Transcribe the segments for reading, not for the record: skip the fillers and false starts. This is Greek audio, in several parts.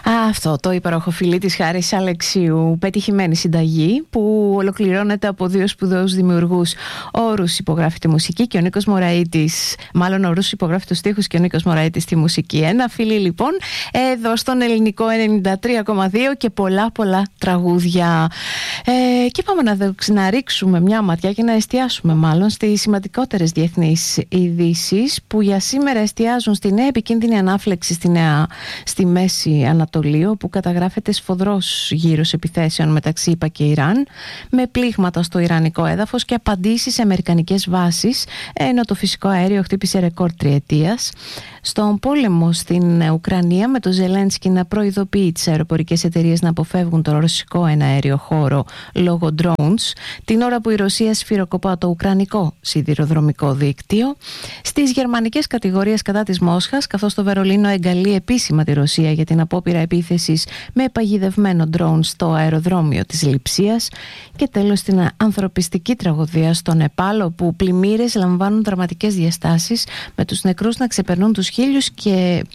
Αυτό το υπέροχο φιλί της Χάρης Αλεξίου, πετυχημένη συνταγή που ολοκληρώνεται από δύο σπουδαίους δημιουργούς. Όρους υπογράφει τη μουσική και ο Νίκος Μωραΐτης, μάλλον όρους υπογράφει τους στίχους και ο Νίκος Μωραΐτης τη μουσική. Ένα φιλί λοιπόν εδώ στον Ελληνικό 93,2 και πολλά τραγούδια. Και πάμε να ρίξουμε μια ματιά και να εστιάσουμε μάλλον στις σημαντικότερες διεθνείς ειδήσεις που για σήμερα εστιάζουν στη νέα επικίνδυνη ανάφλεξη στη Μέση Ανατολή, όπου καταγράφεται σφοδρός γύρος επιθέσεων μεταξύ ΗΠΑ και Ιράν, με πλήγματα στο ιρανικό έδαφος και απαντήσεις σε αμερικανικές βάσεις, ενώ το φυσικό αέριο χτύπησε ρεκόρ τριετίας. Στον πόλεμο στην Ουκρανία, με το Ζελένσκι να προειδοποιεί τις αεροπορικές εταιρείες να αποφεύγουν το ρωσικό εναέριο χώρο λόγω drones, την ώρα που η Ρωσία σφυροκοπά το ουκρανικό σιδηροδρομικό δίκτυο. Στις γερμανικές κατηγορίες κατά της Μόσχας, καθώς το Βερολίνο εγκαλεί επίσημα τη Ρωσία για την απόπειρα επίθεσης με παγιδευμένο drone στο αεροδρόμιο της Λειψίας. Και τέλος την ανθρωπιστική τραγωδία στο Νεπάλ, όπου πλημμύρες λαμβάνουν δραματικές διαστάσεις, με τους νεκρούς να ξεπερνούν τους 1.000 και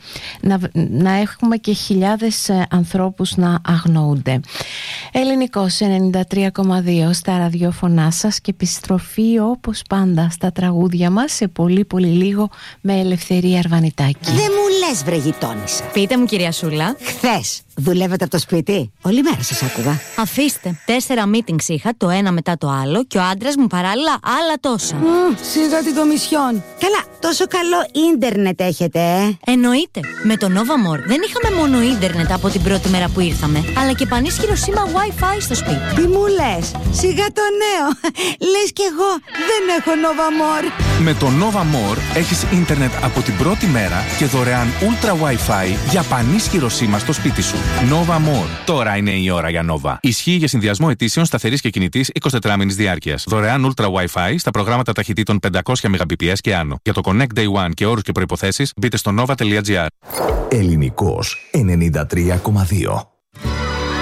να έχουμε και χιλιάδες ανθρώπους να αγνοούνται. Ελληνικός 93,2 στα ραδιόφωνά σας και επιστροφή όπως πάντα στα τραγούδια μας σε πολύ λίγο με Ελευθερία Αρβανιτάκη. Δεν μου λες βρε γειτόνισσα. Πείτε μου κυρία Σούλα. Χθες δουλεύετε από το σπίτι? Όλη μέρα σας άκουγα. Αφήστε, 4 meetings είχα, το ένα μετά το άλλο, και ο άντρας μου παράλληλα άλλα τόσα. Σιγά την κομισιόν. Καλά, τόσο καλό ίντερνετ έχετε, Εννοείται. Με το Nova More δεν είχαμε μόνο ίντερνετ από την πρώτη μέρα που ήρθαμε, αλλά και πανίσχυρο σήμα Wi-Fi στο σπίτι. Τι μου λες? Σιγά το νέο. Λες κι εγώ δεν έχω Nova More. Με το Nova More έχεις ίντερνετ από την πρώτη μέρα και δωρεάν Ultra Wi-Fi για πανίσχυρο σήμα στο σπίτι σου. Nova More. Τώρα είναι η ώρα για Nova. Ισχύει για συνδυασμό αιτήσεων σταθερής και κινητής 24 μήνες διάρκειας. Δωρεάν Ultra Wi-Fi στα προγράμματα ταχυτήτων 500 Mbps και άνω. Για το Connect Day One και όρους και προϋποθέσεις μπείτε στο nova.gr. Ελληνικός 93,2.